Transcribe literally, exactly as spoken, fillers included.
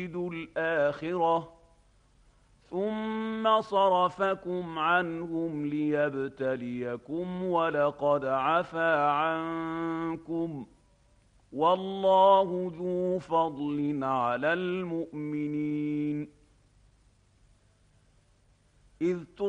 الآخرة ثم صرفكم عنهم ليبتليكم ولقد عفا عنكم والله ذو فضل على المؤمنين إذ